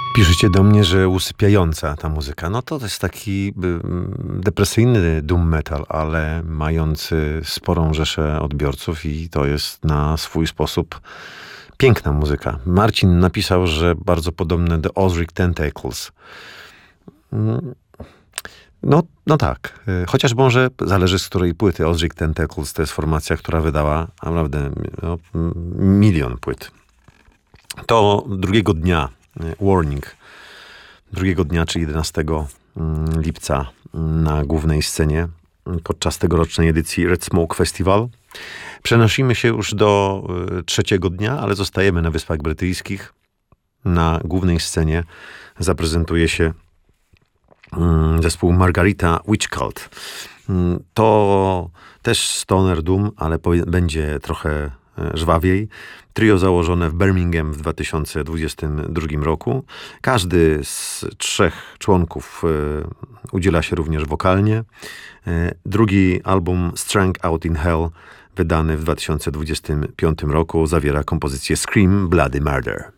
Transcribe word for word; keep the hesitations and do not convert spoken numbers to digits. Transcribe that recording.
Piszecie do mnie, że usypiająca ta muzyka. No to, to jest taki y, depresyjny doom metal, ale mający sporą rzeszę odbiorców i to jest na swój sposób piękna muzyka. Marcin napisał, że bardzo podobne do Ozric Tentacles. No, no tak. Chociaż może zależy z której płyty. Ozric Tentacles to jest formacja, która wydała naprawdę no, milion płyt. To drugiego dnia Warning. Drugiego dnia, czyli jedenastego lipca na głównej scenie podczas tegorocznej edycji Red Smoke Festival. Przenosimy się już do trzeciego dnia, ale zostajemy na Wyspach Brytyjskich. Na głównej scenie zaprezentuje się zespół Margarita Witch Cult. To też stoner doom, ale będzie trochę żwawiej. Trio założone w Birmingham w dwa tysiące dwudziestym drugim roku. Każdy z trzech członków udziela się również wokalnie. Drugi album Strung Out in Hell, wydany w dwa tysiące dwudziestym piątym roku, zawiera kompozycję Scream Bloody Murder.